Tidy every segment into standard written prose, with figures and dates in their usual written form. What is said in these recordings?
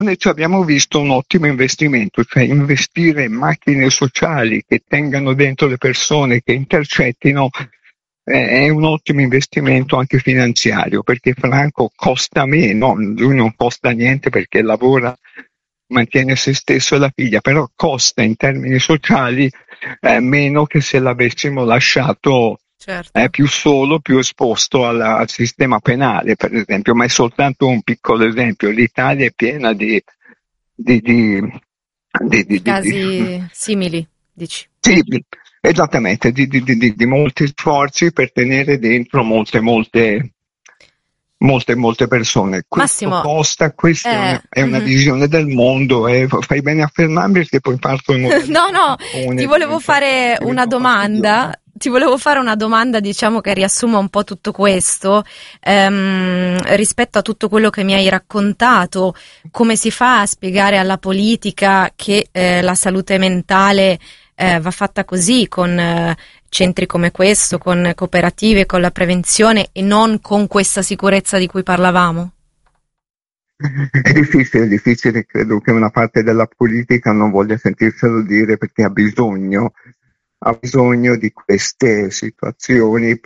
noi ci abbiamo visto un ottimo investimento, cioè investire in macchine sociali che tengano dentro le persone, che intercettino, è un ottimo investimento anche finanziario, perché Franco costa meno, lui non costa niente perché lavora, mantiene se stesso e la figlia, però costa in termini sociali meno che se l'avessimo lasciato Certo. più solo, più esposto al sistema penale, per esempio, ma è soltanto un piccolo esempio. L'Italia è piena di, di, Di di casi simili, dici. sì, esattamente, di molti sforzi per tenere dentro molte persone. Questo Massimo, costa, questa è una mhm. visione del mondo e fai bene a fermarmi perché poi partono No, modalità no, ti tampone, volevo fare una divento domanda. fastidioso. Ti volevo fare una domanda, diciamo, che riassuma un po' tutto questo, rispetto a tutto quello che mi hai raccontato. Come si fa a spiegare alla politica che la salute mentale va fatta così, con centri come questo, con cooperative, con la prevenzione e non con questa sicurezza di cui parlavamo? È difficile, credo che una parte della politica non voglia sentirselo dire perché ha bisogno di queste situazioni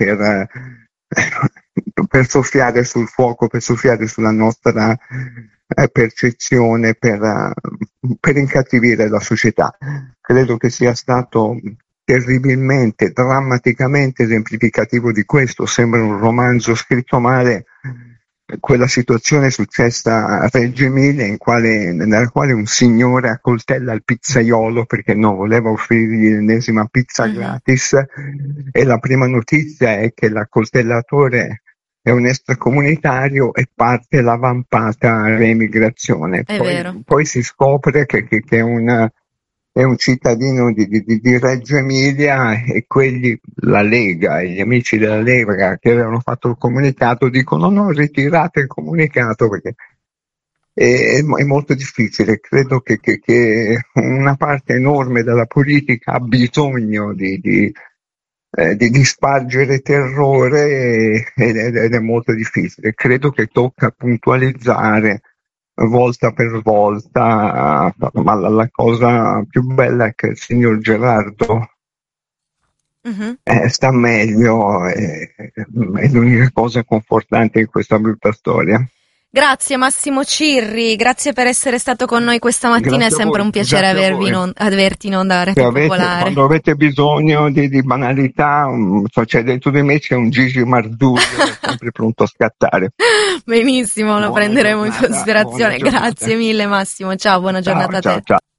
per soffiare sul fuoco, per soffiare sulla nostra percezione, per incattivire la società. Credo che sia stato terribilmente, drammaticamente esemplificativo di questo. Sembra un romanzo scritto male, quella situazione successa a Reggio Emilia nella quale un signore accoltella il pizzaiolo perché non voleva offrirgli l'ennesima pizza Mhm. gratis, e la prima notizia è che l'accoltellatore è un extracomunitario e parte la vampata reemigrazione. È vero. Poi si scopre che è un cittadino di Reggio Emilia, e la Lega e gli amici della Lega che avevano fatto il comunicato dicono no, ritirate il comunicato perché è molto difficile. Credo che una parte enorme della politica ha bisogno di spargere terrore, ed è molto difficile. Credo che tocca puntualizzare volta per volta, ma la cosa più bella è che il signor Gerardo Mhm. sta meglio, è l'unica cosa confortante in questa brutta storia. Grazie Massimo Cirri, grazie per essere stato con noi questa mattina, è sempre un piacere Grazie a voi. averti in onda a Rete Popolare. Quando avete bisogno di banalità, c'è dentro di me c'è un Gigi Marzullo, è sempre pronto a scattare. Benissimo, lo prenderemo in Buona considerazione. giornata. Grazie mille Massimo, ciao, buona Ciao, giornata a ciao, te. ciao.